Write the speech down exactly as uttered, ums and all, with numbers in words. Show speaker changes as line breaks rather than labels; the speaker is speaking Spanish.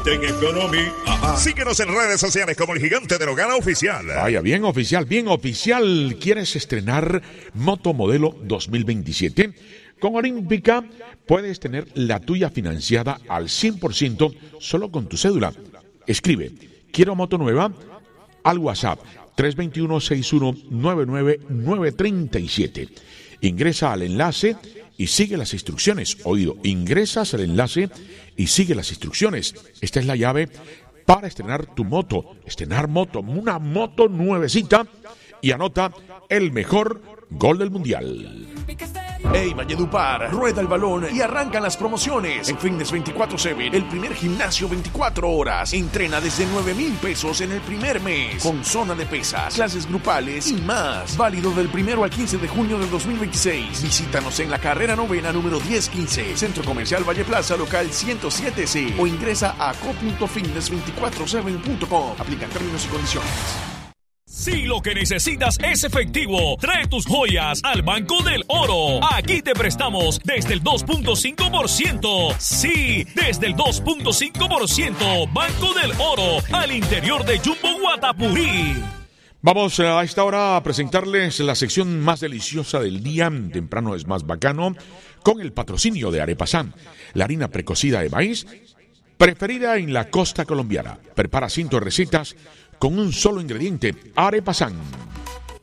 Ten Economy. Ajá. Síguenos en redes sociales como El Gigante de Logana Oficial.
Vaya, bien oficial, bien oficial. ¿Quieres estrenar moto modelo dos mil veintisiete? Con Olímpica puedes tener la tuya financiada al cien por ciento solo con tu cédula. Escribe, quiero moto nueva, al WhatsApp tres dos uno, seis uno nueve nueve nueve tres siete. Ingresa al enlace y sigue las instrucciones. Oído, ingresas al enlace y sigue las instrucciones. Esta es la llave para estrenar tu moto. Estrenar moto, una moto nuevecita, y anota el mejor gol del mundial.
Hey Valledupar, rueda el balón y arrancan las promociones. En Fitness veinticuatro siete, el primer gimnasio veinticuatro horas. Entrena desde nueve mil pesos en el primer mes, con zona de pesas, clases grupales y más. Válido del primero al quince de junio del dos mil veintiséis. Visítanos en la carrera novena número diez quince, Centro Comercial Valle Plaza, local ciento siete C, o ingresa a co punto fitness veinticuatro siete punto com. Aplican términos y condiciones.
Si lo que necesitas es efectivo, trae tus joyas al Banco del Oro. Aquí te prestamos desde el dos punto cinco por ciento. Sí, desde el dos punto cinco por ciento. Banco del Oro, al interior de Jumbo Guatapurí.
Vamos a esta hora a presentarles la sección más deliciosa del día. Temprano es más bacano, con el patrocinio de Arepasán, la harina precocida de maíz preferida en la costa colombiana. Prepara cientos de recetas con un solo ingrediente, Arepasán.